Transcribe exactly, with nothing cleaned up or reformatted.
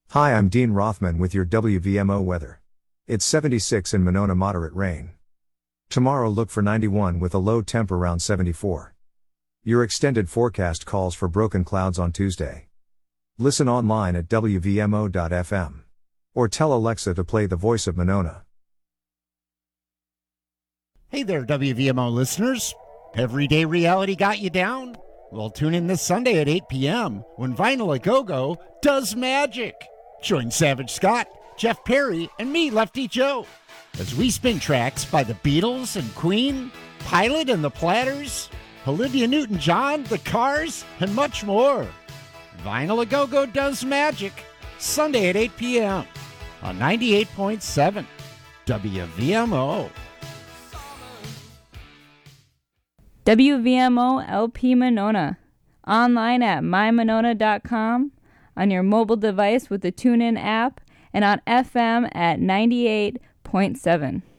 Hi, I'm Dean Rothman with your W V M O weather. It's seventy-six in Monona, moderate rain. Tomorrow look for ninety-one with a low temp around seventy-four. Your extended forecast calls for broken clouds on Tuesday. Listen online at W V M O dot F M. Or tell Alexa to play The Voice of Monona. Hey there, W V M O listeners. Everyday reality got you down? Well, tune in this Sunday at eight p.m. when Vinyl A Go-Go does magic. Join Savage Scott, Jeff Perry, and me, Lefty Joe, as we spin tracks by the Beatles and Queen, Pilot and the Platters, Olivia Newton-John, The Cars, and much more. Vinyl A Go-Go does magic, Sunday at eight p.m. on ninety-eight point seven W V M O. W V M O L P Monona. Online at my monona dot com, on your mobile device with the TuneIn app, and on F M at ninety-eight point seven.